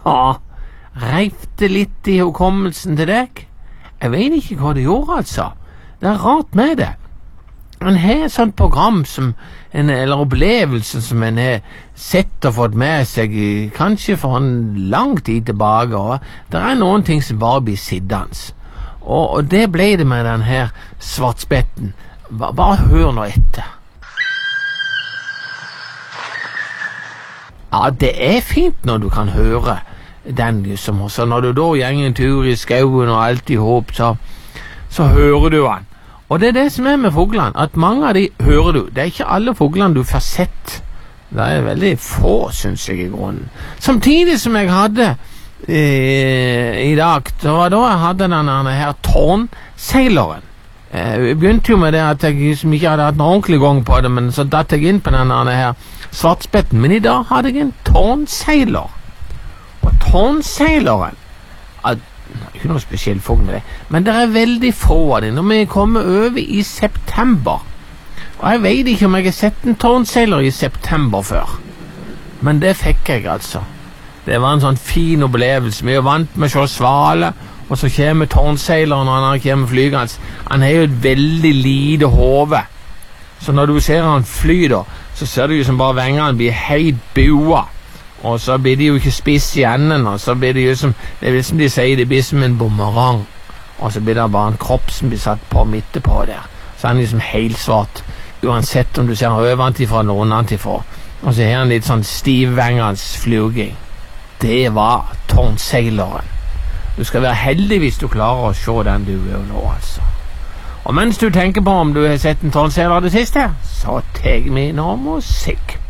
Ja, reif det litt i hukommelsen til deg? Jeg vet ikke hva det gjorde, altså. Det er rart med det. En har et sånt program eller opplevelse som en har sett og fått med seg kanskje for en lang tid tilbake, og det er noen ting som bare blir siddende. Og det ble det med den her svartspetten. Bare hør nå etter. Ja, det er fint når du kan høre den, liksom. Så når du da gjenger en tur i skauen og alt i håp, så hører du han. Og det er det som er med fuglene, at mange av de hører du. Det er ikke alle fuglene du får sett. Det er veldig få, synes jeg, i grunnen. Samtidig som jeg hadde i dag, det var da jeg hadde denne her tårnseileren. Jeg begynte jo med det at jeg liksom ikke hadde hatt en ordentlig gang på det, men så datt jeg inn på denne her svartspetten. Men i dag hadde jeg en tårnseiler. Og tårnseileren, ikke noe spesielt fugl med det, men det er veldig få av det når vi kommer over i september. Og jeg vet ikke om jeg har sett en tårnseiler i september før, men det fikk jeg altså. Det var en sånn fin opplevelse. Vi er vant med å se svale, og så kommer tårnseileren, og han kommer flygende. Han har jo et veldig lite hode, så når du ser han fly da, så ser du jo som bare vengene blir helt bua. Og så blir de jo ikke spiss i enden, og så blir det jo som, det er som de sier, det blir som en bumerang, og så blir det bare en kropp som blir satt på midte på der, så han er liksom helt svart, uansett om du ser han øvantifra eller underantifra, og så har han litt sånn stivvengende fluging. Det var tårnseileren. Du skal være heldig hvis du klarer å se den du er nå, altså. Og mens du tenker på om du har sett en tårnseiler det siste, så teg vi noe musikk.